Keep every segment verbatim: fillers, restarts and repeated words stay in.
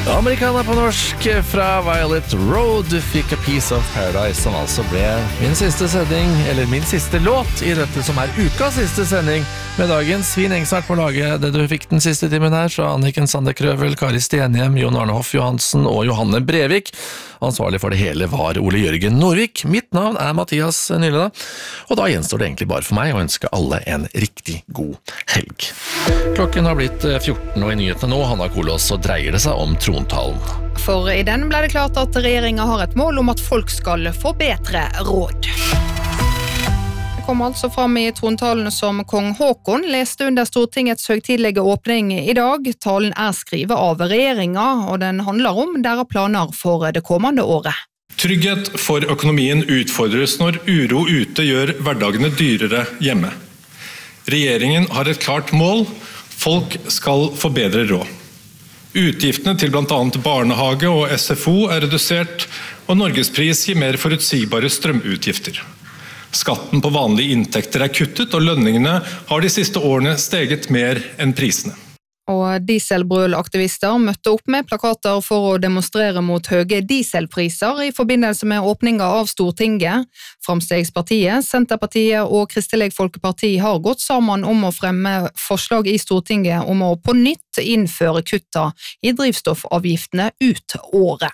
Amerikaner på norsk fra Violet Road fikk A Piece of Paradise, som altså ble min siste sending, eller min siste låt i dette som er ukas siste sending med dagens. Svin Engsart på laget, det du fikk den siste timen her, så Anniken Sandekrøvel, Kari Stenhjem, Jon Arne Hoff Johansen og Johanne Brevik. Ansvarlig for det hele var Ole Jørgen Norvik. Mitt navn er Mathias Nyleda, og da gjenstår det egentlig bare for meg å ønske alle en riktig god helg. Klokken har blitt fjorten, og i nyhetene nå, Hanna Kolås, så dreier det seg om trontalen. For i den ble det klart at regjeringen har et mål om at folk skal få bedre råd. Det kom altså fram i trontalen som kong Håkon leste under Stortingets høgtidlige åpning i dag. Talen er skrevet av regjeringen, og den handler om deres planer for det kommende året. Trygghet for økonomien utfordres når uro ute gjør hverdagene dyrere hjemme. Regjeringen har et klart mål. Folk skal få bedre råd. Utgiftene til blant annet barnehage og S F O er redusert, og Norgespris gir mer forutsigbare strømutgifter. Skatten på vanlige inntekter er kuttet, og lønningene har de siste årene steget mer enn prisene. Og dieselbrølaktivister møtte opp med plakater for å demonstrere mot høye dieselpriser i forbindelse med åpninga av Stortinget. Framstegspartiet, Senterpartiet og Kristelig Folkeparti har gått sammen om å fremme forslag i Stortinget om å på nytt innføre kutta i drivstoffavgiftene ut året.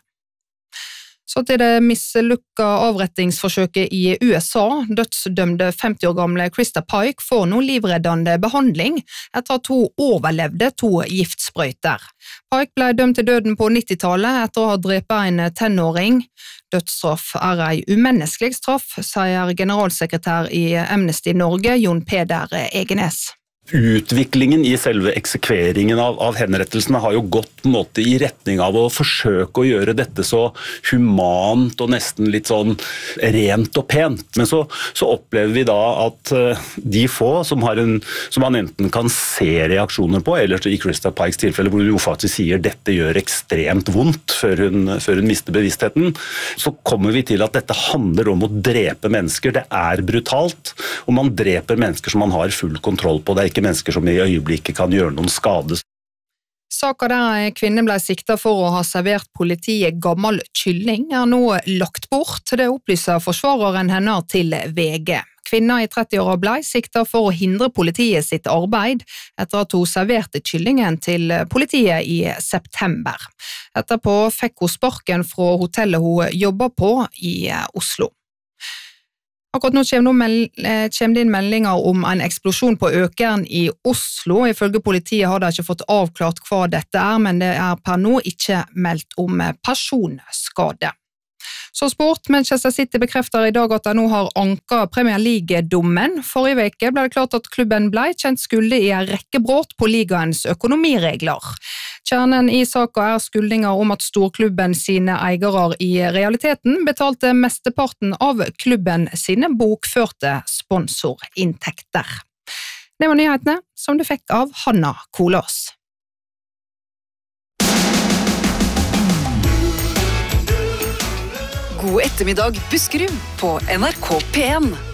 Så til det mislykka avrettingsforsøket i U S A. Dødsdømte femti år gamle Krista Pike får nå livreddende behandling etter at hun overlevde to giftsprøyter. Pike ble dømt til døden på nittitallet etter å ha drept en tenåring. Dødsstraff er en umenneskelig straff, sier generalsekretær i Amnesty Norge, Jon Peder Egenes. Utviklingen i selve eksekveringen av, av henrettelsene har jo gått på en måte i retning av å forsøke å gjøre dette så humant og nesten litt sånn rent og pent. Men så, så opplever vi da at uh, de få som, har en, som man enten kan se reaksjoner på, eller i Krista Pikes tilfelle hvor hun faktisk sier dette gjør ekstremt vondt før hun, før hun mister bevisstheten, så kommer vi til at dette handler om å drepe mennesker. Det er brutalt, og man dreper mennesker som man har full kontroll på. Det er ikke mennesker som i øyeblikket kan gjøre noen skade. Saka der kvinnen ble siktet for å ha servert politiet gammel kylling er nå lagt bort. Det opplyser forsvareren henne til V G. Kvinna i tretti-åra ble siktet for å hindre politiet sitt arbeid etter at hun serverte kyllingen til politiet i september. Etterpå fikk hun sparken fra hotellet hun jobbet på i Oslo. Akkurat nå kommer det inn meldinger om en eksplosjon på Økern i Oslo. Ifølge politiet har de ikke fått avklart hva dette er, men det er per nå ikke meldt om personskade. Så sport, Manchester City bekrefter i dag at de nå har anket Premier League-dommen. Forrige veke ble det klart at klubben ble kjent skyldig i en rekke brudd på ligaens økonomiregler. Kjernen i saka er skyldninger om at storklubben sine eiere i realiteten betalte mesteparten av klubben sine bokførte sponsorinntekter. Det var nyhetene som du fikk av Hanna Kolås. God ettermiddag, Buskerud, på N R K P en.